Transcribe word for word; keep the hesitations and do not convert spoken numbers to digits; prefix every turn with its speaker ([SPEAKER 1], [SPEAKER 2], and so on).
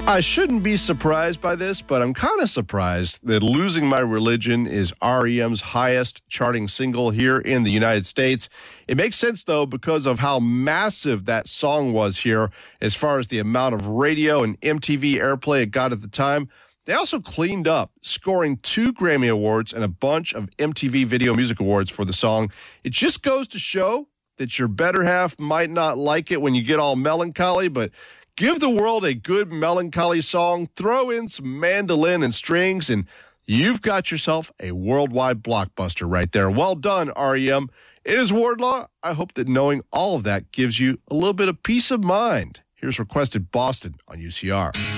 [SPEAKER 1] I shouldn't be surprised by this, but I'm kind of surprised that Losing My Religion is R E M's highest charting single here in the United States. It makes sense, though, because of how massive that song was here as far as the amount of radio and M T V airplay it got at the time. They also cleaned up, scoring two Grammy Awards and a bunch of M T V Video Music Awards for the song. It just goes to show that your better half might not like it when you get all melancholy, but give the world a good melancholy song, throw in some mandolin and strings, and you've got yourself a worldwide blockbuster right there. Well done, R E M. It is Wardlaw. I hope that knowing all of that gives you a little bit of peace of mind. Here's Requested Boston on U C R.